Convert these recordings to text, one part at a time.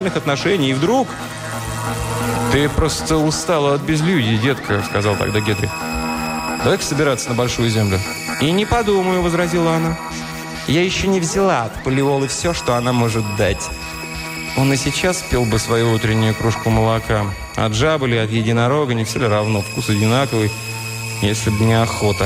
отношений, и вдруг... «Ты просто устала от безлюдья, детка», — сказал тогда Генрих. «Давай-ка собираться на Большую Землю». «И не подумаю», — возразила она. «Я еще не взяла от Палеолы все, что она может дать». Он и сейчас пил бы свою утреннюю кружку молока. От жабы или от единорога, не все ли равно, вкус одинаковый, если бы не охота.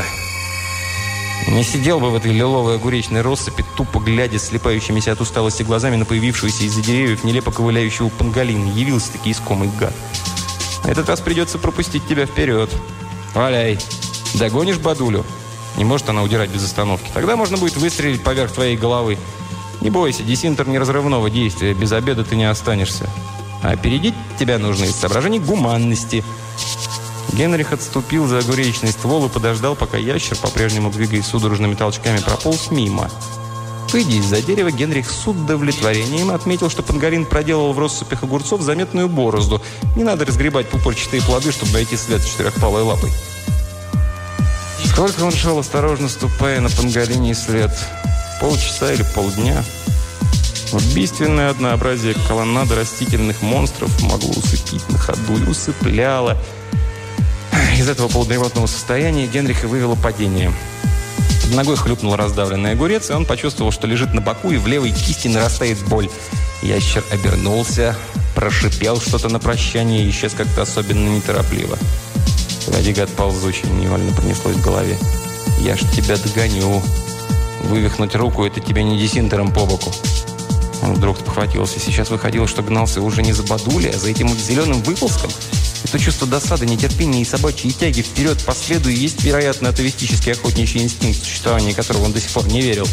Не сидел бы в этой лиловой огуречной россыпи, тупо глядя слепающимися от усталости глазами на появившегося из-за деревьев нелепо ковыляющего панголина. Явился-таки искомый гад. На этот раз придется пропустить тебя вперед. Валяй, догонишь бадулю? Не может она удирать без остановки. Тогда можно будет выстрелить поверх твоей головы. Не бойся, десинтер неразрывного действия. Без обеда ты не останешься. А опередить тебя нужно из соображений гуманности. Генрих отступил за огуречный ствол и подождал, пока ящер, по-прежнему двигаясь судорожными толчками, прополз мимо. Выйдя из-за дерева, Генрих с удовлетворением отметил, что панголин проделал в россыпях огурцов заметную борозду. Не надо разгребать пупорчатые плоды, чтобы найти след с четырехпалой лапой. Сколько он шел, осторожно ступая на панголиний след? Полчаса или полдня? Убийственное однообразие колоннады растительных монстров могло усыпить на ходу и усыпляло. Из этого полудремотного состояния Генриха вывело падение. Под ногой хлюпнул раздавленный огурец, и он почувствовал, что лежит на боку, и в левой кисти нарастает боль. Ящер обернулся, прошипел что-то на прощание и исчез как-то особенно неторопливо. «Погоди, гад ползучий», — невольно пронеслось в голове. «Я ж тебя догоню. Вывихнуть руку — это тебе не десинтером по боку». Он вдруг похватился. Сейчас выходило, что гнался уже не за бадулей, а за этим вот зеленым выползком. Это чувство досады, нетерпения и собачьей тяги вперед по следу и есть, вероятно, атовистический охотничий инстинкт, в существование которого он до сих пор не верил.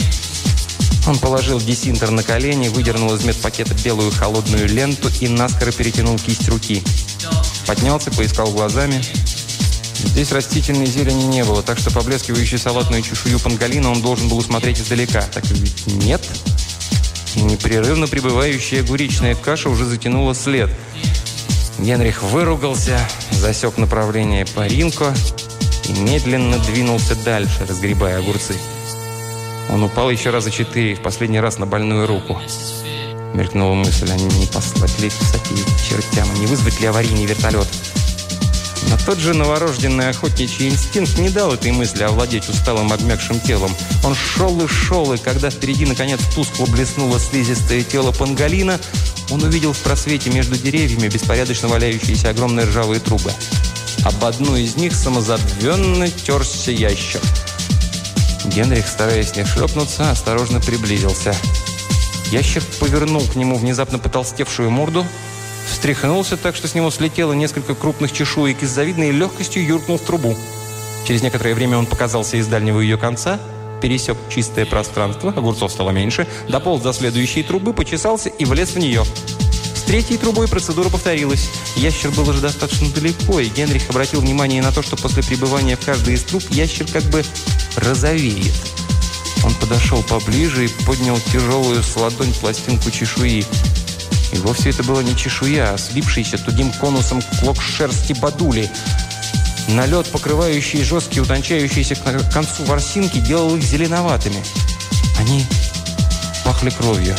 Он положил десинтер на колени, выдернул из медпакета белую холодную ленту и наскоро перетянул кисть руки. Поднялся, поискал глазами. Здесь растительной зелени не было, так что поблескивающую салатную чешую панголина он должен был усмотреть издалека. Так ведь нет. И непрерывно прибывающая огуречная каша уже затянула след. Генрих выругался, засек направление по Ринко и медленно двинулся дальше, разгребая огурцы. Он упал еще раза 4, в последний раз на больную руку. Мелькнула мысль, а не послать ли всякие чертям, не вызвать ли аварийный вертолет. Но тот же новорожденный охотничий инстинкт не дал этой мысли овладеть усталым обмякшим телом. Он шел, и когда впереди наконец тускло блеснуло слизистое тело панголина, он увидел в просвете между деревьями беспорядочно валяющиеся огромные ржавые трубы. Об одну из них самозабвенно терся ящер. Генрих, стараясь не шлепнуться, осторожно приблизился. Ящер повернул к нему внезапно потолстевшую морду, встряхнулся так, что с него слетело несколько крупных чешуек и с завидной легкостью юркнул в трубу. Через некоторое время он показался из дальнего ее конца, пересек чистое пространство, огурцов стало меньше, дополз до следующей трубы, почесался и влез в нее. С третьей трубой процедура повторилась. Ящер был уже достаточно далеко, и Генрих обратил внимание на то, что после пребывания в каждой из труб ящер как бы розовеет. Он подошел поближе и поднял тяжелую с ладонь пластинку чешуи. И вовсе это была не чешуя, а слипшийся тугим конусом клок шерсти бадули. Налет, покрывающий жесткие, утончающиеся к концу ворсинки, делал их зеленоватыми. Они пахли кровью.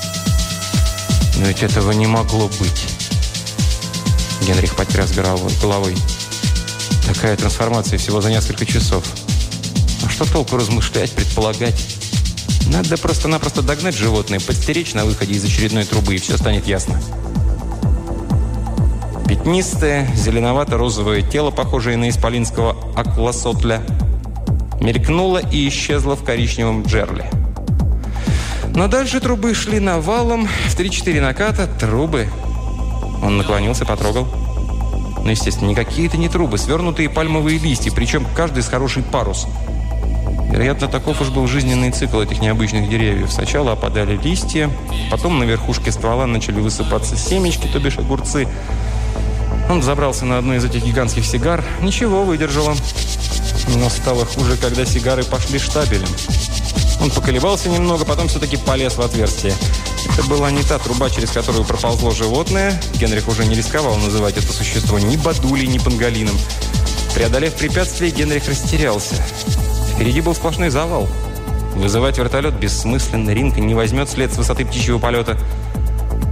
Но ведь этого не могло быть. Генрих потряс головой. Такая трансформация всего за несколько часов. А что толку размышлять, предполагать? Надо просто-напросто догнать животное, подстеречь на выходе из очередной трубы, и все станет ясно. Пятнистое, зеленовато-розовое тело, похожее на исполинского акласотля, мелькнуло и исчезло в коричневом джерле. Но дальше трубы шли навалом, в 3-4 наката трубы. Он наклонился, потрогал. Ну, естественно, никакие это не трубы, свернутые пальмовые листья, причем каждый с хороший парус. Вероятно, таков уж был жизненный цикл этих необычных деревьев. Сначала опадали листья, потом на верхушке ствола начали высыпаться семечки, то бишь огурцы. Он взобрался на одну из этих гигантских сигар. Ничего, выдержало. Но стало хуже, когда сигары пошли штабелем. Он поколебался немного, потом все-таки полез в отверстие. Это была не та труба, через которую проползло животное. Генрих уже не рисковал называть это существо ни бадулей, ни панголином. Преодолев препятствие, Генрих растерялся. Впереди был сплошной завал. Вызывать вертолет бессмысленно, Ринко не возьмет след с высоты птичьего полета.